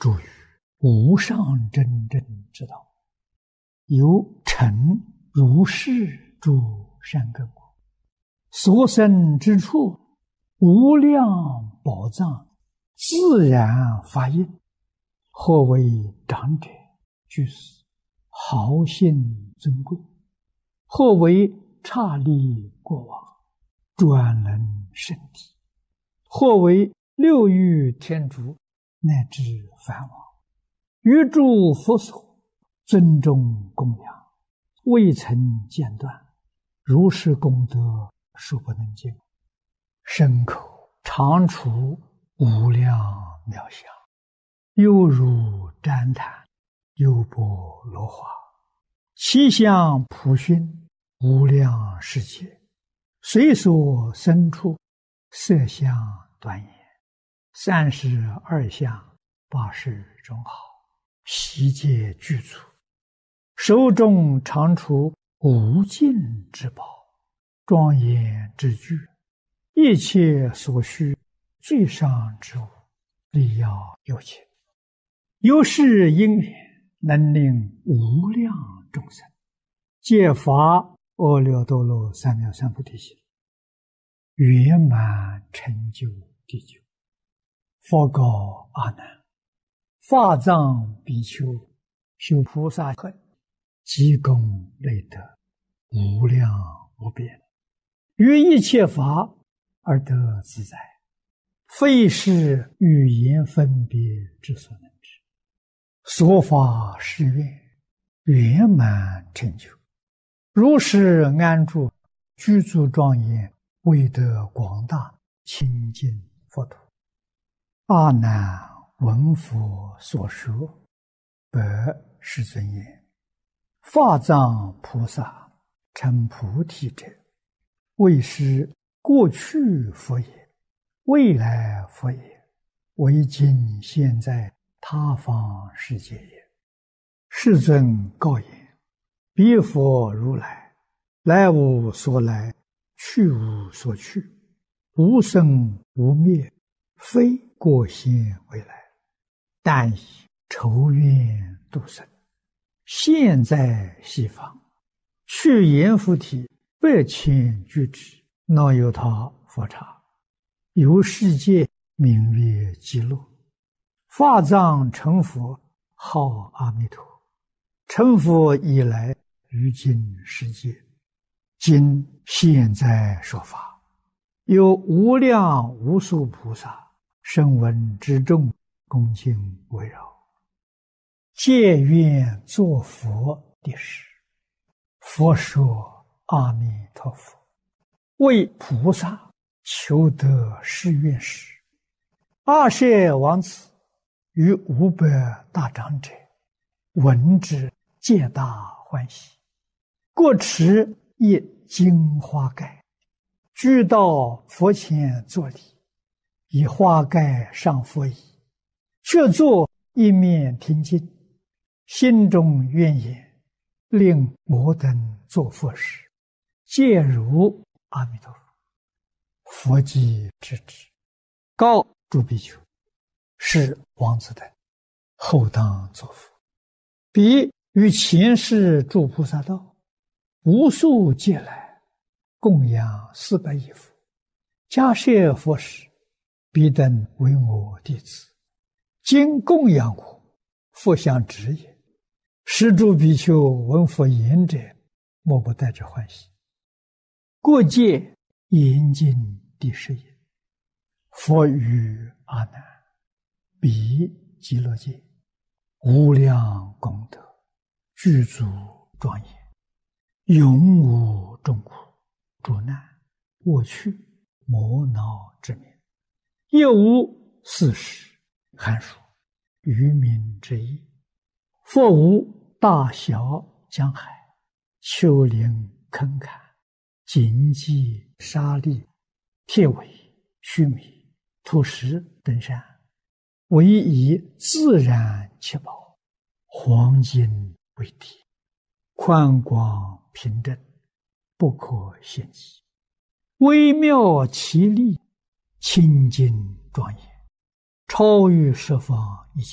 诸于无上真正之道，有成如是诸善根果，所生之处，无量宝藏自然发应。或为长者居士，豪信尊贵；或为刹利国王，专能圣体；或为六欲天竺，乃至梵王，于诸佛所尊重供养，未曾间断，如是功德数不能尽，身口常处无量妙相，犹如旃檀，优波罗花，其相普熏无量世界，随所生处，色相端严，32相80种好，悉皆具足，手中常处无尽之宝，庄严之具，一切所需最上之物，力要有情。由是因缘，能令无量众生皆发阿耨多罗三藐三菩提心，圆满成就地久。佛告阿难：法藏比丘修菩萨恨，积功累德，无量无边，于一切法而得自在，非是语言分别之所能知。所发誓愿，圆满成就，如是安住，具足庄严，为得广大清净佛土。阿难闻佛所说，白世尊言：法藏菩萨成菩提者，为是过去佛也，未来佛也，为今现在他方世界也。世尊告言：彼佛如来，来无所来，去无所去，无生无灭，非过现未来，但以仇怨度生，现在西方，去阎浮提8,000俱胝，那由他佛刹，由世界名曰极乐。法藏成佛，号阿弥陀。成佛以来，于今世界，今现在说法，有无量无数菩萨声闻之众，恭敬围绕，皆愿作佛的事。佛说阿弥陀佛，为菩萨求得誓愿时，阿舍王子与500大长者闻之，皆大欢喜，各持一金花盖，俱到佛前作礼，以花盖上佛椅，却坐一面听经，心中愿言：令我等作佛时，皆如阿弥陀佛。佛即知之，告诸比丘：是王子等后当作佛。彼于前世诸菩萨道，无数劫来，供养400亿佛，迦叶佛时，彼等为我弟子，今供养我，佛相知也。是诸比丘闻佛言者，莫不带着欢喜。过界严禁第10也。佛语阿难：彼极乐界，无量功德，具足庄严，永无众苦、诸难、恶趣、魔恼之名，亦无四时、寒暑、愚民之意。佛无大小江海、丘陵坑坎、荆棘沙砾、铁苇须弥、土石等山，唯以自然七宝，黄金为体，宽广平正，不可限极，微妙奇丽，清净庄严，超于十方一切